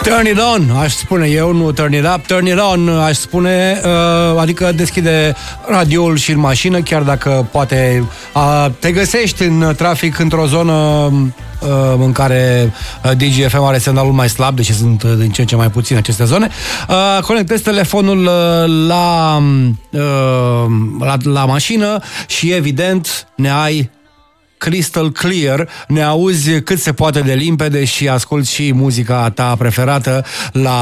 Turn it on, aș spune eu, nu turn it up, turn it on, aș spune, adică deschide radioul și în mașină, chiar dacă poate te găsești în trafic într-o zonă în care DGFM are semnalul mai slab, deși sunt din ce în ce mai puțin aceste zone. Conectezi telefonul la mașină și evident ne ai crystal clear, ne auzi cât se poate de limpede și asculti și muzica ta preferată la